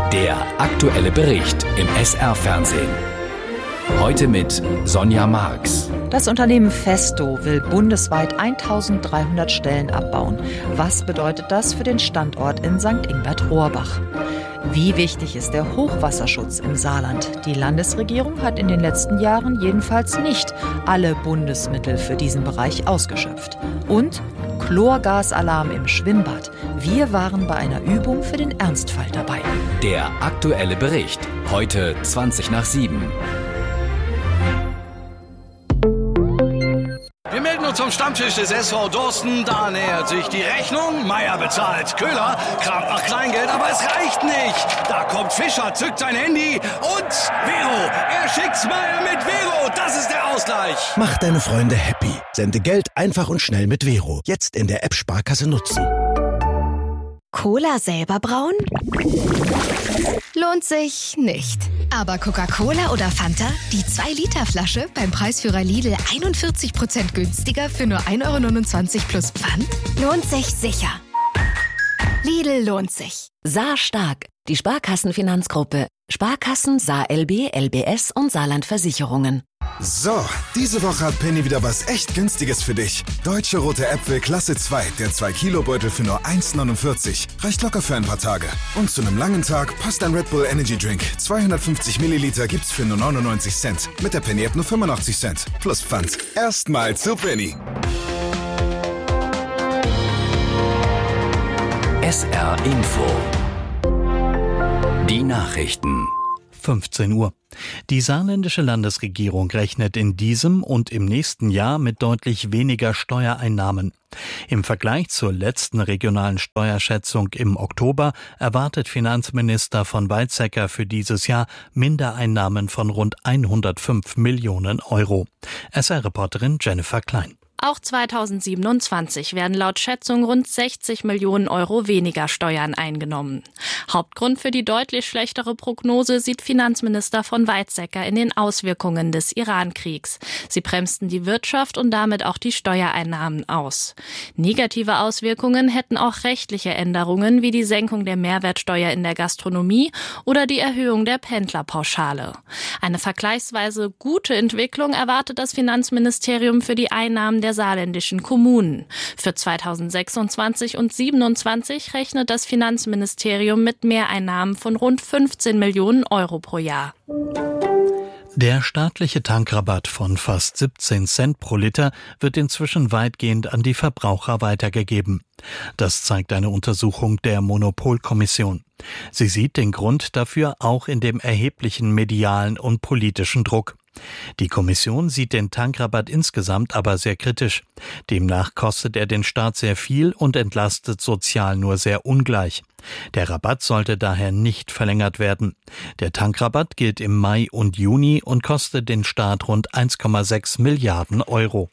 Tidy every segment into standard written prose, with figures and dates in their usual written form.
Der aktuelle Bericht im SR-Fernsehen. Heute mit Sonja Marx. Das Unternehmen Festo will bundesweit 1300 Stellen abbauen. Was bedeutet das für den Standort in St. Ingbert-Rohrbach? Wie wichtig ist der Hochwasserschutz im Saarland? Die Landesregierung hat in den letzten Jahren jedenfalls nicht alle Bundesmittel für diesen Bereich ausgeschöpft. Und Chlorgasalarm im Schwimmbad. Wir waren bei einer Übung für den Ernstfall dabei. Der aktuelle Bericht. Heute 7:20. Wir melden uns zum Stammtisch des SV Dorsten. Da nähert sich die Rechnung. Meier bezahlt. Köhler kramt nach Kleingeld, aber es reicht nicht. Da kommt Fischer, zückt sein Handy und Vero. Er schickt's Meier mit Vero. Das ist der Ausgleich. Mach deine Freunde happy. Sende Geld einfach und schnell mit Vero. Jetzt in der App Sparkasse nutzen. Cola selber brauen? Lohnt sich nicht. Aber Coca-Cola oder Fanta? Die 2-Liter-Flasche beim Preisführer Lidl 41% günstiger für nur 1,29 € plus Pfand? Lohnt sich sicher. Lidl lohnt sich. Saar stark. Die Sparkassenfinanzgruppe. Sparkassen, Saar LB, LBS und Saarland Versicherungen. So, diese Woche hat Penny wieder was echt Günstiges für dich. Deutsche rote Äpfel Klasse 2, der 2-Kilo-Beutel für nur 1,49. Reicht locker für ein paar Tage. Und zu einem langen Tag passt ein Red Bull Energy Drink. 250 Milliliter gibt's für nur 99 Cent. Mit der Penny-App nur 85 Cent. Plus Pfand. Erstmal zu Penny. SR Info. Die Nachrichten. 15 Uhr. Die saarländische Landesregierung rechnet in diesem und im nächsten Jahr mit deutlich weniger Steuereinnahmen. Im Vergleich zur letzten regionalen Steuerschätzung im Oktober erwartet Finanzminister von Weizsäcker für dieses Jahr Mindereinnahmen von rund 105 Millionen Euro. SR-Reporterin Jennifer Klein. Auch 2027 werden laut Schätzung rund 60 Millionen Euro weniger Steuern eingenommen. Hauptgrund für die deutlich schlechtere Prognose sieht Finanzminister von Weizsäcker in den Auswirkungen des Iran-Kriegs. Sie bremsten die Wirtschaft und damit auch die Steuereinnahmen aus. Negative Auswirkungen hätten auch rechtliche Änderungen wie die Senkung der Mehrwertsteuer in der Gastronomie oder die Erhöhung der Pendlerpauschale. Eine vergleichsweise gute Entwicklung erwartet das Finanzministerium für die Einnahmen der saarländischen Kommunen. Für 2026 und 2027 rechnet das Finanzministerium mit Mehreinnahmen von rund 15 Millionen Euro pro Jahr. Der staatliche Tankrabatt von fast 17 Cent pro Liter wird inzwischen weitgehend an die Verbraucher weitergegeben. Das zeigt eine Untersuchung der Monopolkommission. Sie sieht den Grund dafür auch in dem erheblichen medialen und politischen Druck. Die Kommission sieht den Tankrabatt insgesamt aber sehr kritisch. Demnach kostet er den Staat sehr viel und entlastet sozial nur sehr ungleich. Der Rabatt sollte daher nicht verlängert werden. Der Tankrabatt gilt im Mai und Juni und kostet den Staat rund 1,6 Milliarden Euro.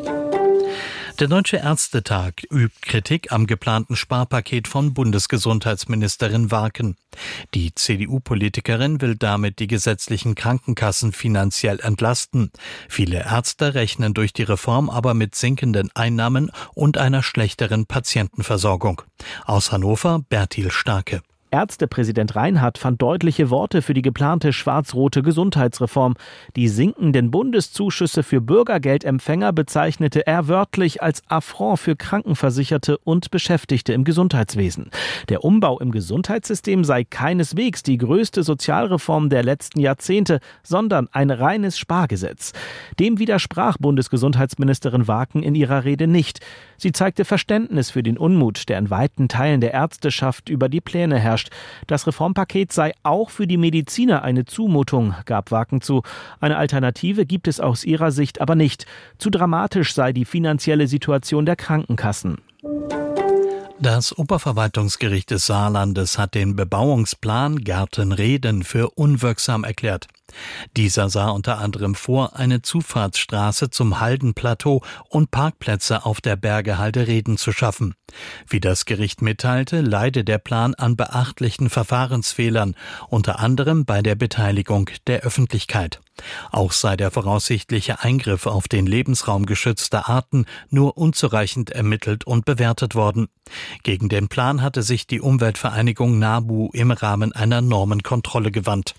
Der Deutsche Ärztetag übt Kritik am geplanten Sparpaket von Bundesgesundheitsministerin Warken. Die CDU-Politikerin will damit die gesetzlichen Krankenkassen finanziell entlasten. Viele Ärzte rechnen durch die Reform aber mit sinkenden Einnahmen und einer schlechteren Patientenversorgung. Aus Hannover, Bertil Starke. Ärztepräsident Reinhardt fand deutliche Worte für die geplante schwarz-rote Gesundheitsreform. Die sinkenden Bundeszuschüsse für Bürgergeldempfänger bezeichnete er wörtlich als Affront für Krankenversicherte und Beschäftigte im Gesundheitswesen. Der Umbau im Gesundheitssystem sei keineswegs die größte Sozialreform der letzten Jahrzehnte, sondern ein reines Spargesetz. Dem widersprach Bundesgesundheitsministerin Warken in ihrer Rede nicht. Sie zeigte Verständnis für den Unmut, der in weiten Teilen der Ärzteschaft über die Pläne herrscht. Das Reformpaket sei auch für die Mediziner eine Zumutung, gab Warken zu. Eine Alternative gibt es aus ihrer Sicht aber nicht. Zu dramatisch sei die finanzielle Situation der Krankenkassen. Das Oberverwaltungsgericht des Saarlandes hat den Bebauungsplan Gärtenreden für unwirksam erklärt. Dieser sah unter anderem vor, eine Zufahrtsstraße zum Haldenplateau und Parkplätze auf der Bergehalde Reden zu schaffen. Wie das Gericht mitteilte, leide der Plan an beachtlichen Verfahrensfehlern, unter anderem bei der Beteiligung der Öffentlichkeit. Auch sei der voraussichtliche Eingriff auf den Lebensraum geschützter Arten nur unzureichend ermittelt und bewertet worden. Gegen den Plan hatte sich die Umweltvereinigung NABU im Rahmen einer Normenkontrolle gewandt.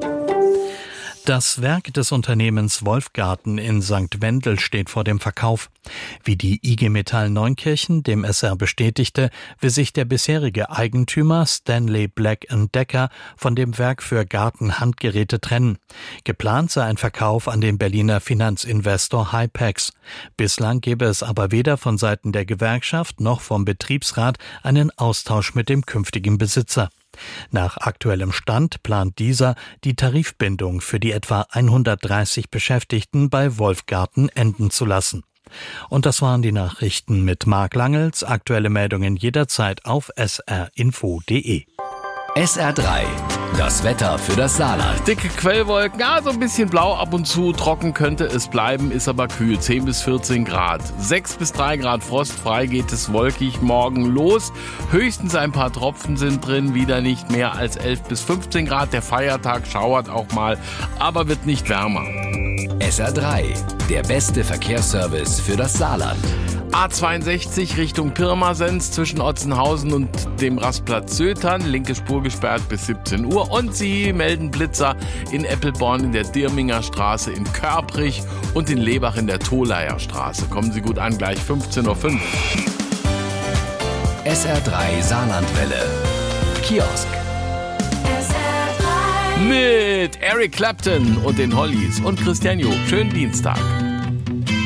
Das Werk des Unternehmens Wolfgarten in St. Wendel steht vor dem Verkauf. Wie die IG Metall Neunkirchen dem SR bestätigte, will sich der bisherige Eigentümer Stanley Black & Decker von dem Werk für Gartenhandgeräte trennen. Geplant sei ein Verkauf an den Berliner Finanzinvestor Hypex. Bislang gebe es aber weder von Seiten der Gewerkschaft noch vom Betriebsrat einen Austausch mit dem künftigen Besitzer. Nach aktuellem Stand plant dieser, die Tarifbindung für die etwa 130 Beschäftigten bei Wolfgarten enden zu lassen. Und das waren die Nachrichten mit Marc Langels. Aktuelle Meldungen jederzeit auf srinfo.de. SR3, das Wetter für das Saarland. Dicke Quellwolken, so ein bisschen blau ab und zu. Trocken könnte es bleiben, ist aber kühl. 10 bis 14 Grad. 6 bis 3 Grad frostfrei geht es wolkig morgen los. Höchstens ein paar Tropfen sind drin, wieder nicht mehr als 11 bis 15 Grad. Der Feiertag schauert auch mal, aber wird nicht wärmer. SR3, der beste Verkehrsservice für das Saarland. A62 Richtung Pirmasens zwischen Otzenhausen und dem Rastplatz Sötern. Linke Spur gesperrt bis 17 Uhr. Und sie melden Blitzer in Eppelborn in der Dirminger Straße in Körprich und in Lebach in der Tholayer Straße. Kommen Sie gut an, gleich 15.05 Uhr. SR3 Saarlandwelle. Kiosk. Mit Eric Clapton und den Hollies und Christian Job. Schönen Dienstag.